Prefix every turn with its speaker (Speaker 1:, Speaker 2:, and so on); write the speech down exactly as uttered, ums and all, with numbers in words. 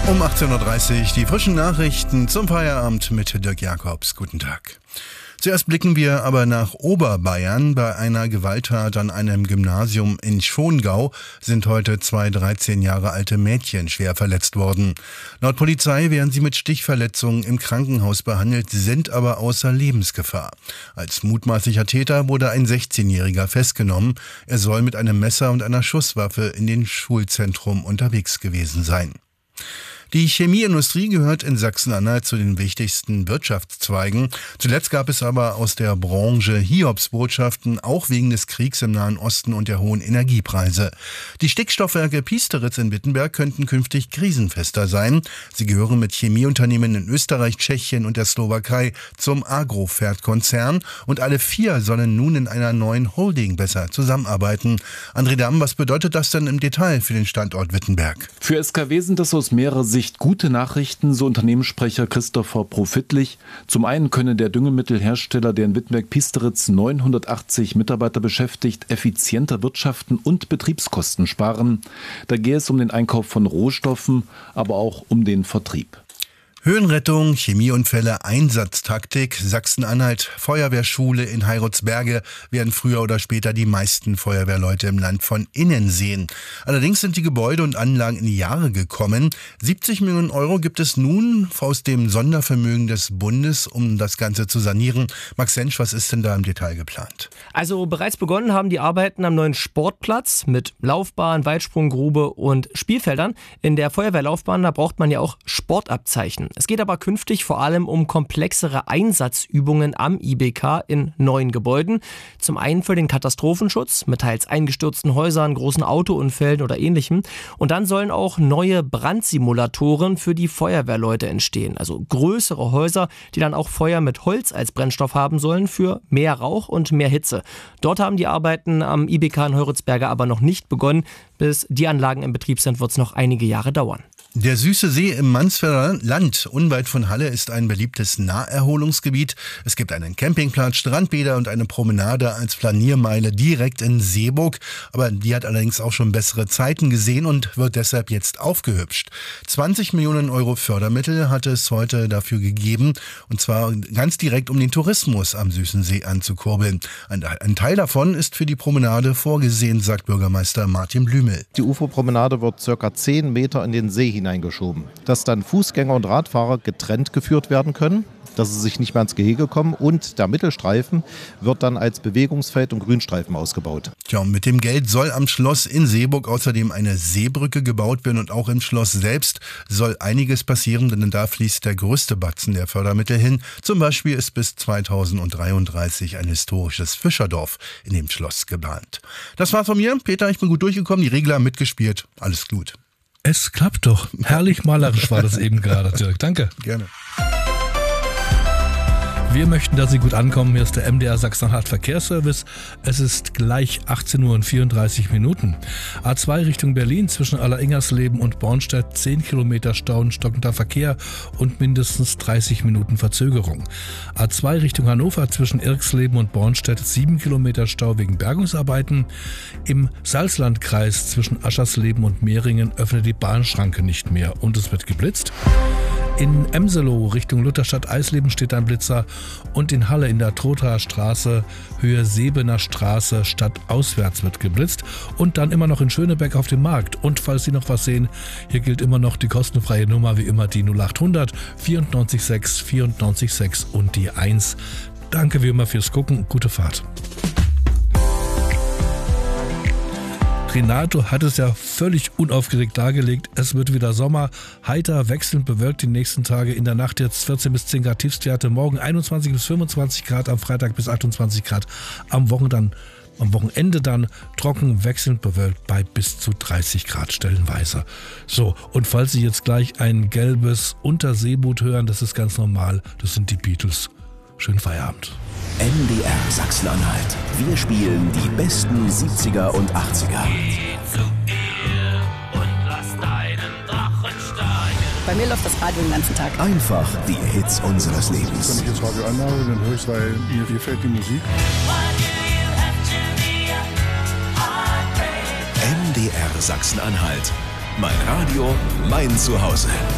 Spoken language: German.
Speaker 1: Um achtzehn Uhr dreißig die frischen Nachrichten zum Feierabend mit Dirk Jakobs. Guten Tag. Zuerst blicken wir aber nach Oberbayern. Bei einer Gewalttat an einem Gymnasium in Schongau sind heute zwei dreizehn Jahre alte Mädchen schwer verletzt worden. Laut Polizei werden sie mit Stichverletzungen im Krankenhaus behandelt, sind aber außer Lebensgefahr. Als mutmaßlicher Täter wurde ein sechzehnjähriger festgenommen. Er soll mit einem Messer und einer Schusswaffe in den Schulzentrum unterwegs gewesen sein. Die Chemieindustrie gehört in Sachsen-Anhalt zu den wichtigsten Wirtschaftszweigen. Zuletzt gab es aber aus der Branche Hiobsbotschaften, auch wegen des Kriegs im Nahen Osten und der hohen Energiepreise. Die Stickstoffwerke Piesteritz in Wittenberg könnten künftig krisenfester sein. Sie gehören mit Chemieunternehmen in Österreich, Tschechien und der Slowakei zum Agrofert-Konzern. Und alle vier sollen nun in einer neuen Holding besser zusammenarbeiten. André Damm, was bedeutet das denn im Detail für den Standort Wittenberg?
Speaker 2: Für S K W sind das aus mehrerer Sicht gute Nachrichten, so Unternehmenssprecher Christopher Profitlich. Zum einen könne der Düngemittelhersteller, der in Wittenberg-Piesteritz neunhundertachtzig Mitarbeiter beschäftigt, effizienter wirtschaften und Betriebskosten sparen. Da gehe es um den Einkauf von Rohstoffen, aber auch um den Vertrieb.
Speaker 1: Höhenrettung, Chemieunfälle, Einsatztaktik, Sachsen-Anhalt, Feuerwehrschule in Heirutsberge werden früher oder später die meisten Feuerwehrleute im Land von innen sehen. Allerdings sind die Gebäude und Anlagen in die Jahre gekommen. siebzig Millionen Euro gibt es nun aus dem Sondervermögen des Bundes, um das Ganze zu sanieren. Max Sensch, was ist denn da im Detail geplant?
Speaker 3: Also bereits begonnen haben die Arbeiten am neuen Sportplatz mit Laufbahn, Weitsprunggrube und Spielfeldern. In der Feuerwehrlaufbahn, da braucht man ja auch Sportabzeichen. Es geht aber künftig vor allem um komplexere Einsatzübungen am I B K in neuen Gebäuden. Zum einen für den Katastrophenschutz mit teils eingestürzten Häusern, großen Autounfällen oder ähnlichem. Und dann sollen auch neue Brandsimulatoren für die Feuerwehrleute entstehen. Also größere Häuser, die dann auch Feuer mit Holz als Brennstoff haben sollen für mehr Rauch und mehr Hitze. Dort haben die Arbeiten am I B K in Heuritzberge aber noch nicht begonnen. Bis die Anlagen in Betrieb sind, wird es noch einige Jahre dauern.
Speaker 1: Der Süße See im Mansfelder Land, unweit von Halle, ist ein beliebtes Naherholungsgebiet. Es gibt einen Campingplatz, Strandbäder und eine Promenade als Flaniermeile direkt in Seeburg. Aber die hat allerdings auch schon bessere Zeiten gesehen und wird deshalb jetzt aufgehübscht. zwanzig Millionen Euro Fördermittel hat es heute dafür gegeben. Und zwar ganz direkt, um den Tourismus am Süßen See anzukurbeln. Ein, ein Teil davon ist für die Promenade vorgesehen, sagt Bürgermeister Martin Blümel.
Speaker 4: Die Uferpromenade wird circa zehn Meter in den See hineingeschoben, dass dann Fußgänger und Radfahrer getrennt geführt werden können, dass sie sich nicht mehr ins Gehege kommen, und der Mittelstreifen wird dann als Bewegungsfeld und Grünstreifen ausgebaut.
Speaker 1: Tja, und mit dem Geld soll am Schloss in Seeburg außerdem eine Seebrücke gebaut werden und auch im Schloss selbst soll einiges passieren, denn da fließt der größte Batzen der Fördermittel hin. Zum Beispiel ist bis zweitausenddreiunddreißig ein historisches Fischerdorf in dem Schloss geplant. Das war's von mir. Peter, ich bin gut durchgekommen, die Regler haben mitgespielt. Alles gut.
Speaker 5: Es klappt doch. Herrlich malerisch war das eben gerade, Dirk. Danke.
Speaker 1: Gerne.
Speaker 5: Wir möchten, dass Sie gut ankommen. Hier ist der M D R Sachsen-Anhalt Verkehrsservice. Es ist gleich achtzehn Uhr und vierunddreißig Minuten. A zwei Richtung Berlin zwischen Alleringhersleben und Bornstedt zehn Kilometer Stau und stockender Verkehr und mindestens dreißig Minuten Verzögerung. A zwei Richtung Hannover zwischen Irxleben und Bornstedt sieben Kilometer Stau wegen Bergungsarbeiten. Im Salzlandkreis zwischen Aschersleben und Mehringen öffnet die Bahnschranke nicht mehr und es wird geblitzt. In Emselow Richtung Lutherstadt-Eisleben steht ein Blitzer und in Halle in der Trothaer Straße Höhe Sebener Straße stadtauswärts wird geblitzt und dann immer noch in Schönebeck auf dem Markt. Und falls Sie noch was sehen, hier gilt immer noch die kostenfreie Nummer, wie immer die null achthundert vierundneunzig sechs vierundneunzig sechs und die eins. Danke wie immer fürs Gucken, gute Fahrt. Renato hat es ja völlig unaufgeregt dargelegt. Es wird wieder Sommer, heiter, wechselnd bewölkt die nächsten Tage. In der Nacht jetzt vierzehn bis zehn Grad Tiefstwerte, morgen einundzwanzig bis fünfundzwanzig Grad, am Freitag bis achtundzwanzig Grad, am Wochenende dann, am Wochenende dann trocken, wechselnd bewölkt bei bis zu dreißig Grad stellenweise. So, und falls Sie jetzt gleich ein gelbes Unterseeboot hören, das ist ganz normal, das sind die Beatles. Schönen Feierabend.
Speaker 6: M D R Sachsen-Anhalt. Wir spielen die besten siebziger und achtziger.
Speaker 7: Bei mir läuft das Radio den ganzen Tag.
Speaker 6: Einfach die Hits unseres Lebens.
Speaker 8: Wenn ich das Radio anhabe, dann höre ich es, weil mir gefällt die Musik.
Speaker 6: M D R Sachsen-Anhalt. Mein Radio, mein Zuhause.